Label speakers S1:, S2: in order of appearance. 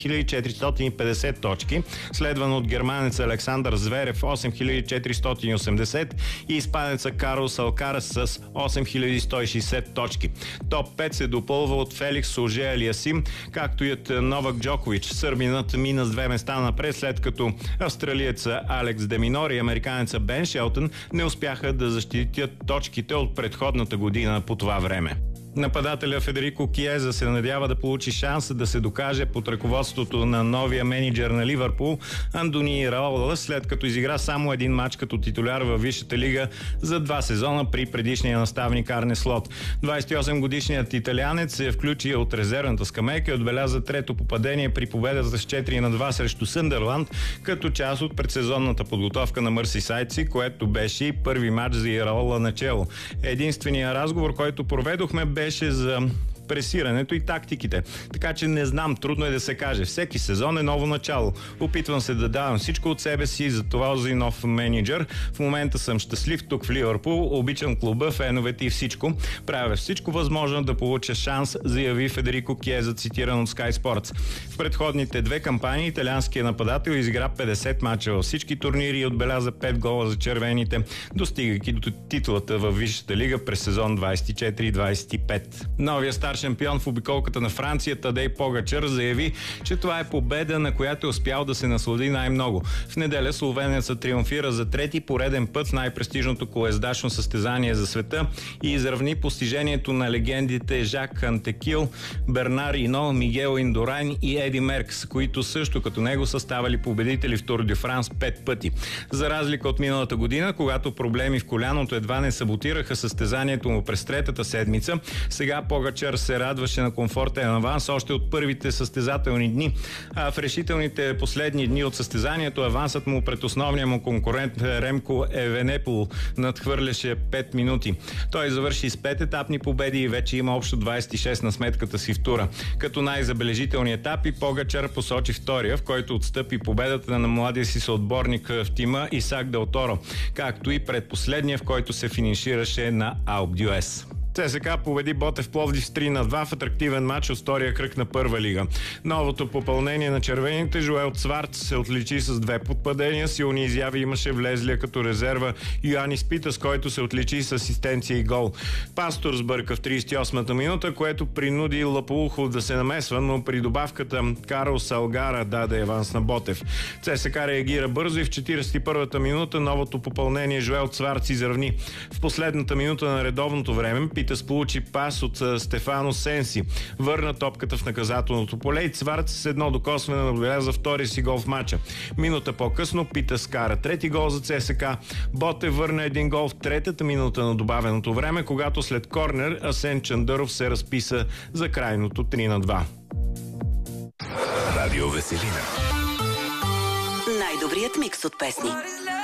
S1: 8450 точки, следван от германеца Александър Зверев 8480 и испанеца Карлос Алкарас с 8160 точки. Топ 5 се допълва от Феликс Оже-Алиасим, както и от Новак Джокович. Сърбинът мина с 2 места напред, след като австралиеца Алекс Деминор и американеца Бен Шелтън не успяха да защитят точките от предходната година по това време. Нападателя Федерико Киеза се надява да получи шанс да се докаже под ръководството на новия менеджер на Ливърпул Андони Ираола, след като изигра само един мач като титуляр във Висшата лига за 2 сезона при предишния наставник Арне Слот. 28-годишният италианец се включи от резервната скамейка и отбеляза трето попадение при победата с 4-2 срещу Съндърланд, като част от предсезонната подготовка на мърсисайдци, което беше и първи мач за Ираола начело. Единственият разговор, който проведохме, беше за пресирането и тактиките. Така че не знам, трудно е да се каже. Всеки сезон е ново начало. Опитвам се да давам всичко от себе си, за това за нов менеджер. В момента съм щастлив тук в Ливърпул, обичам клуба, феновете и всичко. Правя всичко възможно да получа шанс, заяви Федерико Киеза, цитиран от Sky Sports. В предходните 2 кампании италианският нападател изигра 50 мача във всички турнири и отбеляза 5 гола за червените, достигайки до титулата във Висшата лига през сезон 24-25. Новия стар шампион в обиколката на Франция Тадей Погачър заяви, че това е победа, на която е успял да се наслади най-много. В неделя словенецът триумфира за 3-ти пореден път в най-престижното колездачно състезание за света и изравни постижението на легендите Жак Антекил, Бернар Ино, Мигел Индурайн и Еди Меркс, които също като него са ставали победители в Тур де Франс 5 пъти. За разлика от миналата година, когато проблеми в коляното едва не саботираха състезанието му през 3-та седмица, сега Погачър се радваше на комфортен аванс още от първите състезателни дни, а в решителните последни дни от състезанието авансът му пред основния му конкурент Ремко Евенепол надхвърляше 5 минути. Той завърши с 5 етапни победи и вече има общо 26 на сметката си в тура. Като най-забележителни етапи Погачър посочи втория, в който отстъпи победата на младия си съотборник в тима Исак Дел Торо, както и предпоследния, в който се финишираше на Алп д'Юес. ЦСКА победи Ботев Пловдив с 3-2 в атрактивен матч от втория кръг на първа лига. Новото попълнение на червените Жоел Цварц се отличи с 2 подпадения. Силни изяви имаше влезлия като резерва Йоанис Питас, който се отличи с асистенция и гол. Пастор сбърка в 38-та минута, което принуди Лапоухов да се намесва, но при добавката Карл Салгара даде аванс на Ботев. ЦСКА реагира бързо и в 41-та минута новото попълнение Жоел Цварц изравни. В последната минута на редовното време Питас получи пас от Стефано Сенси. Върна топката в наказателното поле и Цварц с едно докосване отбеляза втория си гол в мача. Минута по-късно Питас кара 3-ти гол за ЦСКА. Ботев върна един гол в 3-та минута на добавеното време, когато след корнер Асен Чандъров се разписа за крайното 3-2.
S2: Радио Веселина.
S3: Най-добрият микс от песни.